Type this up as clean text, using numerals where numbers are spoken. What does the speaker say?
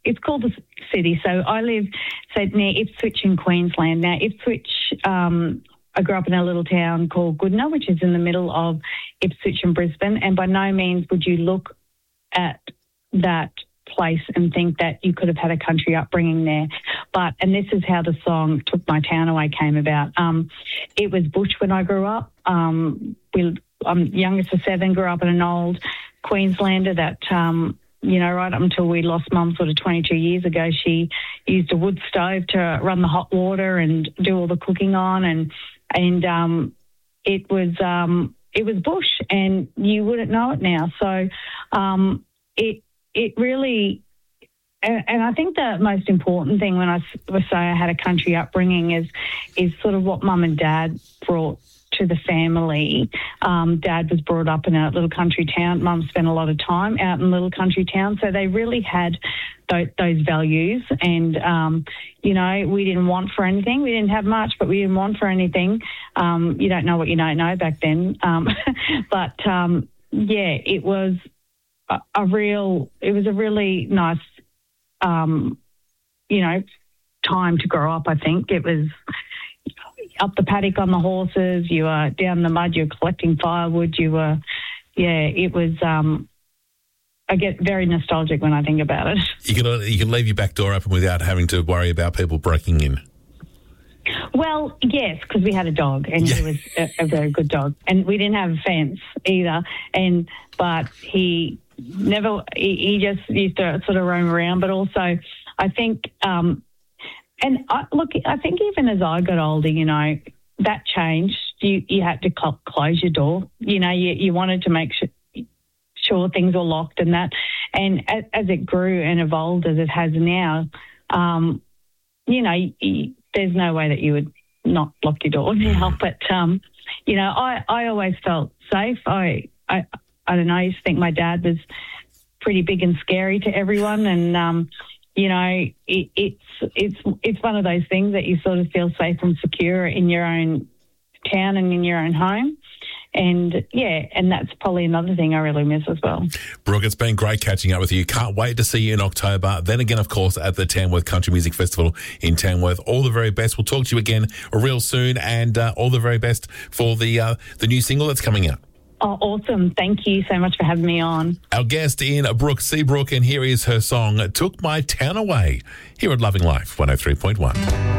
it's called the city. So I live near Ipswich in Queensland. Now, Ipswich, I grew up in a little town called Goodna, which is in the middle of Ipswich and Brisbane, and by no means would you look at that place and think that you could have had a country upbringing there. And this is how the song Took My Town Away came about. It was bush when I grew up. I'm youngest of 7, grew up in an old Queenslander that, right up until we lost Mum sort of 22 years ago, she used a wood stove to run the hot water and do all the cooking on, and it was bush, and you wouldn't know it now. So it really, and I think the most important thing when I say I had a country upbringing is sort of what Mum and Dad brought to the family. Dad was brought up in a little country town. Mum spent a lot of time out in little country town, so they really had those values. And we didn't want for anything. We didn't have much, but we didn't want for anything. You don't know what you don't know back then. It was a really nice, time to grow up. I think it was up the paddock on the horses, you were down the mud, you were collecting firewood, it was, I get very nostalgic when I think about it. You can leave your back door open without having to worry about people breaking in. Well, yes, because we had a dog, and he was a very good dog, and we didn't have a fence either, but he just used to sort of roam around, but also I think, I think even as I got older, that changed. You had to close your door. You wanted to make sure things were locked and that. And as it grew and evolved as it has now, there's no way that you would not lock your door now. But, I always felt safe. I don't know, I used to think my dad was pretty big and scary to everyone, and it's one of those things that you sort of feel safe and secure in your own town and in your own home. And that's probably another thing I really miss as well. Brooke, it's been great catching up with you. Can't wait to see you in October. Then again, of course, at the Tamworth Country Music Festival in Tamworth. All the very best. We'll talk to you again real soon, and all the very best for the new single that's coming out. Oh, awesome. Thank you so much for having me on. Our guest in Brooke Seabrook, and here is her song, Took My Town Away, here at Loving Life 103.1.